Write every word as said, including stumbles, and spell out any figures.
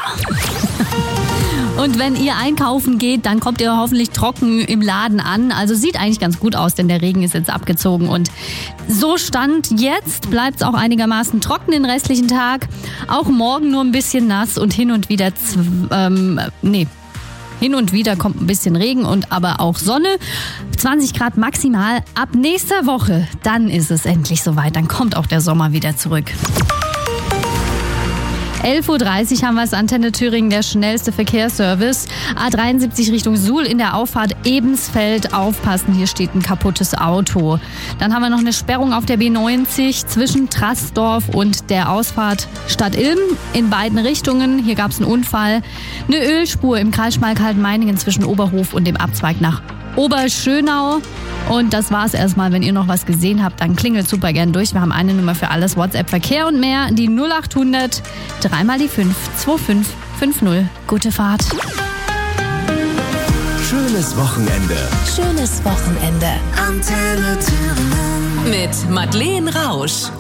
Und wenn ihr einkaufen geht, dann kommt ihr hoffentlich trocken im Laden an. Also sieht eigentlich ganz gut aus, denn der Regen ist jetzt abgezogen. Und so Stand jetzt bleibt es auch einigermaßen trocken den restlichen Tag. Auch morgen nur ein bisschen nass und hin und wieder, zw- ähm, nee, hin und wieder kommt ein bisschen Regen und aber auch Sonne. zwanzig Grad maximal. Ab nächster Woche, dann ist es endlich soweit. Dann kommt auch der Sommer wieder zurück. elf Uhr dreißig haben wir es, Antenne Thüringen, der schnellste Verkehrsservice. A dreiundsiebzig Richtung Suhl in der Auffahrt Ebensfeld. Aufpassen, hier steht ein kaputtes Auto. Dann haben wir noch eine Sperrung auf der B neunzig zwischen Trassdorf und der Ausfahrt Stadt Ilm in beiden Richtungen. Hier gab es einen Unfall. Eine Ölspur im Kreis Schmalkalden-Meiningen zwischen Oberhof und dem Abzweig nach Oberschönau. Und das war's erstmal. Wenn ihr noch was gesehen habt, dann klingelt super gern durch. Wir haben eine Nummer für alles, WhatsApp, Verkehr und mehr. Die null acht hundert, dreimal die fünf, zwei fünf fünf null. Gute Fahrt. Schönes Wochenende. Schönes Wochenende. Antenne Thüringen. Mit Madeleine Rausch.